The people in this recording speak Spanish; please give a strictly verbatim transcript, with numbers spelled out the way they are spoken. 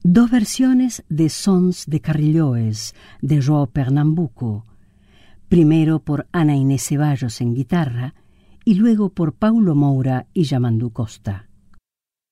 dos versiones de Sons de Carrilloes de João Pernambuco, primero por Ana Inés Ceballos en guitarra y luego por Paulo Moura y Yamandu Costa.